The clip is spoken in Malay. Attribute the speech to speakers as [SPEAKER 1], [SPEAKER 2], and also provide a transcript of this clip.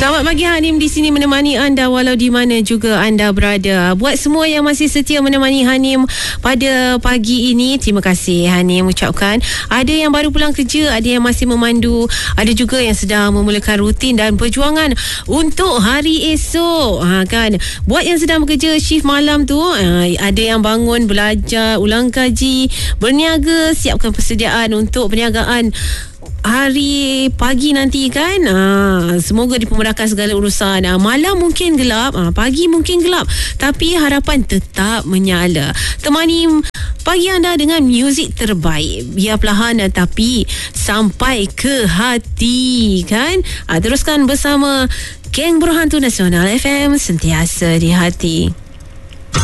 [SPEAKER 1] Selamat pagi, Hanim di sini menemani anda walau di mana juga anda berada. Buat semua yang masih setia menemani Hanim pada pagi ini, terima kasih Hanim ucapkan. Ada yang baru pulang kerja, ada yang masih memandu, ada juga yang sedang memulakan rutin dan perjuangan untuk hari esok. Kan? Buat yang sedang bekerja shift malam tu, ada yang bangun belajar, ulang kaji, berniaga, siapkan persediaan untuk perniagaan hari pagi nanti kan. Semoga dipermudahkan segala urusan. Malam mungkin gelap, pagi mungkin gelap, tapi harapan tetap menyala. Temani pagi anda dengan muzik terbaik, biar perlahan tapi sampai ke hati kan. Teruskan bersama Geng Berhantu Nasional FM, sentiasa di hati.